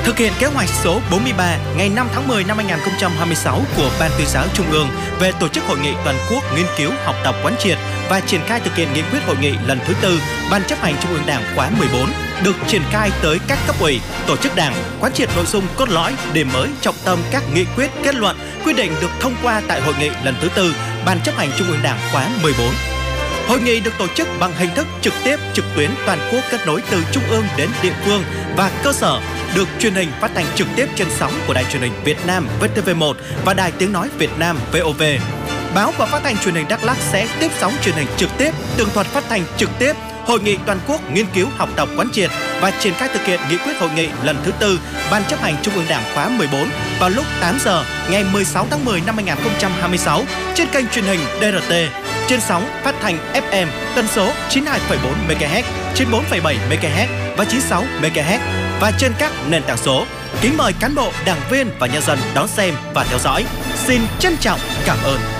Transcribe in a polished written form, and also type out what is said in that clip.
Thực hiện kế hoạch số 43 ngày 5 tháng 10 năm 2026 của Ban Tuyên giáo Trung ương về tổ chức hội nghị toàn quốc nghiên cứu, học tập, quán triệt và triển khai thực hiện nghị quyết hội nghị lần thứ 4 Ban chấp hành Trung ương Đảng khóa 14 được triển khai tới các cấp ủy, tổ chức Đảng, quán triệt nội dung cốt lõi, điểm mới, trọng tâm các nghị quyết, kết luận, quy định được thông qua tại hội nghị lần thứ 4 Ban chấp hành Trung ương Đảng khóa 14. Hội nghị được tổ chức bằng hình thức trực tiếp, trực tuyến toàn quốc kết nối từ trung ương đến địa phương và cơ sở, được truyền hình phát thanh trực tiếp trên sóng của Đài Truyền hình Việt Nam VTV1 và Đài Tiếng nói Việt Nam VOV. Báo và phát thanh truyền hình Đắk Lắk sẽ tiếp sóng truyền hình trực tiếp, tường thuật phát thanh trực tiếp Hội nghị toàn quốc nghiên cứu, học tập, quán triệt và triển khai thực hiện nghị quyết hội nghị lần thứ 4 Ban chấp hành Trung ương Đảng khóa 14 vào lúc 8 giờ ngày 16 tháng 10 năm 2026 trên kênh truyền hình DRT, trên sóng phát thanh FM tần số 92,4 MHz, 94,7 MHz và 96 MHz và trên các nền tảng số. Kính mời cán bộ, đảng viên và nhân dân đón xem và theo dõi. Xin trân trọng cảm ơn.